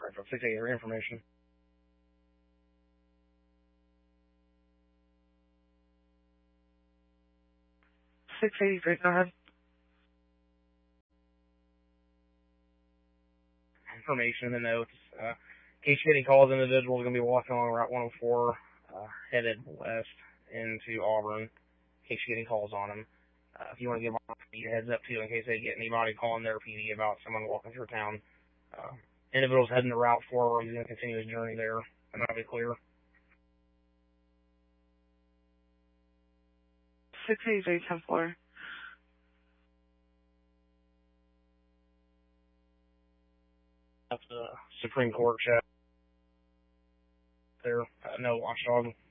Right, 688 information. 683, go ahead. Information in the notes. In case you get any calls, individuals are going to be walking along Route 104, headed west into Auburn. In case you get any calls on them. If you want to give a heads up too, in case they get anybody calling their PD about someone walking through town. Individuals heading to Route 4, he's going to continue his journey there, and that'll be clear. 683, 10-4. That's the Supreme Court check there. No watchdog.